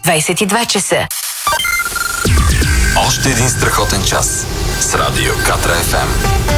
22 часа. Още един страхотен час с Радио Катра FM.